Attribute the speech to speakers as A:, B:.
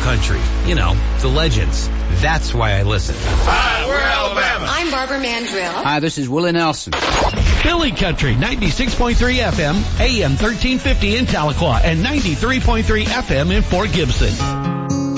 A: country. You know, the legends. That's why I listen.
B: Hi, we're Alabama.
C: I'm Barbara Mandrill.
D: Hi, this is Willie Nelson.
E: Philly Country, 96.3 FM, AM 1350 in Tahlequah, and 93.3 FM in Fort Gibson.